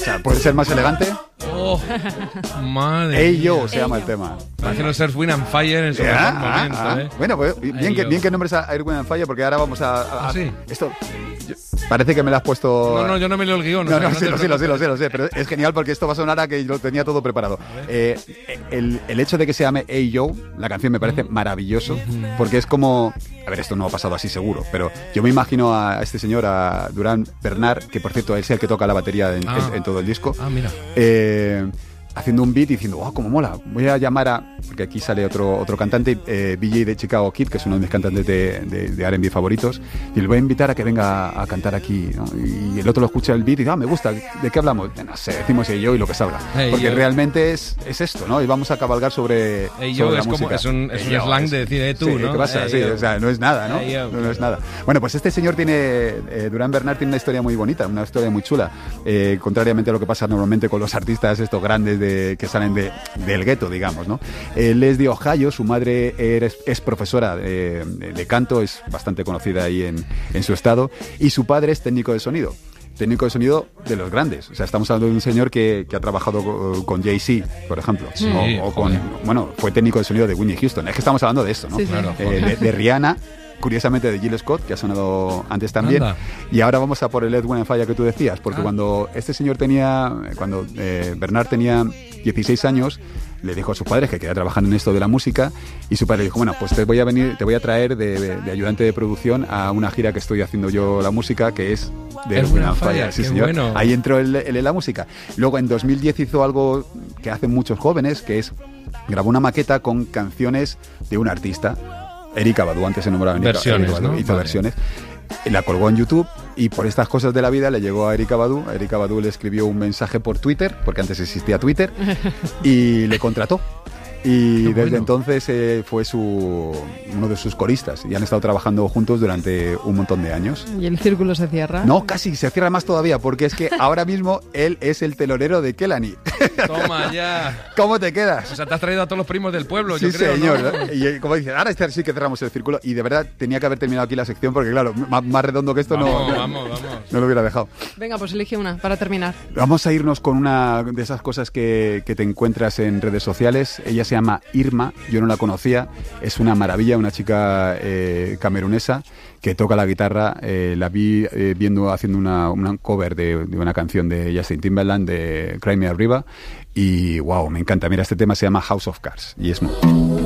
O sea, ¿puede ser más elegante? Oh, madre Hey mía. Yo se llama el tema. Parece los Earth, Wind and Fire en su mejor momento, Bueno, pues bien Yo. que nombres a Earth, Wind and Fire, porque ahora vamos a ¿sí? esto. Parece que me lo has puesto. No, yo no me leo el guión. No, o sea, no, no sí, te lo preocupes. sé, pero es genial porque esto va a sonar a que lo tenía todo preparado. El hecho de que se llame Hey Yo, la canción me parece maravilloso, porque es como... A ver, esto no ha pasado así seguro, pero yo me imagino a este señor, a Durán Bernard, que por cierto es el que toca la batería en todo el disco. Ah, mira. Haciendo un beat y diciendo, cómo mola, voy a llamar a... Porque aquí sale otro cantante, BJ de Chicago Kid, que es uno de mis cantantes de R&B favoritos, y le voy a invitar a que venga a cantar aquí, ¿no? Y el otro lo escucha el beat y dice, me gusta, ¿de qué hablamos? No sé, decimos Hey Yo y lo que salga. Porque realmente es esto, ¿no? Y vamos a cabalgar sobre Yo la es música. es un slang de decir tú, sí, ¿no? ¿qué pasa? Sí, o sea, no es nada, ¿no? No es nada. Bueno, pues este señor Durán Bernard tiene una historia muy bonita, una historia muy chula, contrariamente a lo que pasa normalmente con los artistas estos grandes que salen del gueto, digamos, ¿no? Él es de Ohio, su madre es profesora de canto, es bastante conocida ahí en su estado, y su padre es técnico de sonido de los grandes. O sea, estamos hablando de un señor que ha trabajado con Jay-Z, por ejemplo, sí, fue técnico de sonido de Whitney Houston. Es que estamos hablando de esto, ¿no? Sí, sí. Claro, de Rihanna, curiosamente de Jill Scott, que ha sonado antes también. Anda. Y ahora vamos a por el Earth, Wind and Fire que tú decías, porque cuando Bernard tenía 16 años, le dijo a sus padres que quería trabajar en esto de la música, y su padre dijo, bueno, pues te voy a traer de ayudante de producción a una gira que estoy haciendo yo la música, que es de Earth, Wind and Fire. Sí, señor. Bueno. Ahí entró él en la música. Luego en 2010 hizo algo que hacen muchos jóvenes, que es grabó una maqueta con canciones de un artista, Erykah Badu, antes se nombraba versiones, ¿no? Hizo versiones. La colgó en YouTube y por estas cosas de la vida le llegó a Erykah Badu. Erykah Badu le escribió un mensaje por Twitter, porque antes existía Twitter, y le contrató. Y desde entonces fue uno de sus coristas y han estado trabajando juntos durante un montón de años. ¿Y el círculo se cierra? No, casi, se cierra más todavía, porque es que ahora mismo él es el telonero de Kehlani. Toma ya. ¿Cómo te quedas? O sea, te has traído a todos los primos del pueblo, sí, yo creo, señor, ¿no? Y como dices, ahora sí que cerramos el círculo, y de verdad tenía que haber terminado aquí la sección, porque claro, más redondo que esto Vamos. no lo hubiera dejado. Venga, pues elige una para terminar. Vamos a irnos con una de esas cosas que te encuentras en redes sociales. Ella se llama Irma. Yo no la conocía, es una maravilla, una chica camerunesa que toca la guitarra. La vi haciendo una cover de una canción de Justin Timberland, de Cry Me a River, y wow, me encanta. Mira, este tema se llama House of Cards y es muy...